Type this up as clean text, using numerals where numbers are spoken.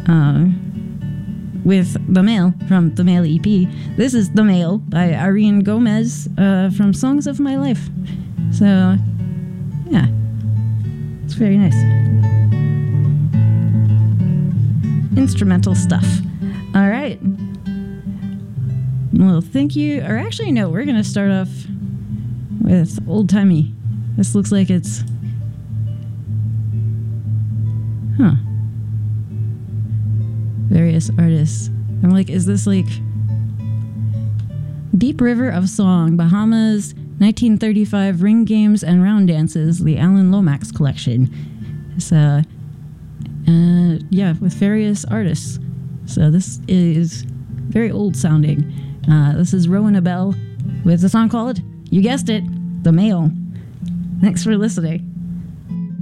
with The Mail from The Mail EP. This is The Mail by Irene Gomez from Songs of My Life. So, yeah, it's very nice. Instrumental stuff. All right. Well, thank you. Or actually, no, we're going to start off with Old Timey. This looks like it's... Various artists. I'm like, is this like Deep River of Song, Bahamas, 1935 Ring Games and Round Dances, the Alan Lomax collection. It's yeah, with various artists. So this is very old sounding. This is Rowan Abel with a song called, you guessed it, The Mail. Thanks for listening.